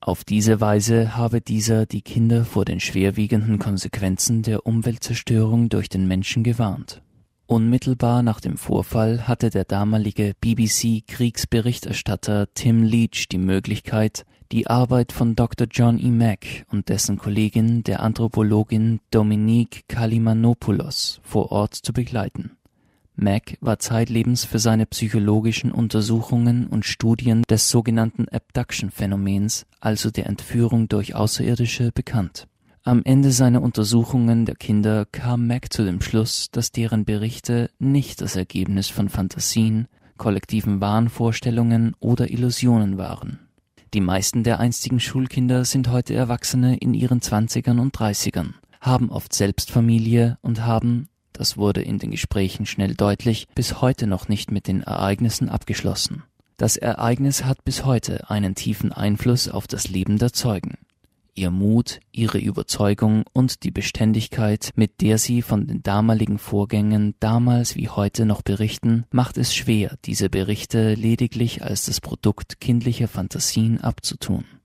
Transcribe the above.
Auf diese Weise habe dieser die Kinder vor den schwerwiegenden Konsequenzen der Umweltzerstörung durch den Menschen gewarnt. Unmittelbar nach dem Vorfall hatte der damalige BBC-Kriegsberichterstatter Tim Leach die Möglichkeit, die Arbeit von Dr. John E. Mack und dessen Kollegin, der Anthropologin Dominique Kalimanopoulos, vor Ort zu begleiten. Mack war zeitlebens für seine psychologischen Untersuchungen und Studien des sogenannten Abduction-Phänomens, also der Entführung durch Außerirdische, bekannt. Am Ende seiner Untersuchungen der Kinder kam Mack zu dem Schluss, dass deren Berichte nicht das Ergebnis von Fantasien, kollektiven Wahnvorstellungen oder Illusionen waren. Die meisten der einstigen Schulkinder sind heute Erwachsene in ihren 20ern und 30ern, haben oft selbst Familie und haben, das wurde in den Gesprächen schnell deutlich, bis heute noch nicht mit den Ereignissen abgeschlossen. Das Ereignis hat bis heute einen tiefen Einfluss auf das Leben der Zeugen. Ihr Mut, ihre Überzeugung und die Beständigkeit, mit der sie von den damaligen Vorgängen damals wie heute noch berichten, macht es schwer, diese Berichte lediglich als das Produkt kindlicher Fantasien abzutun.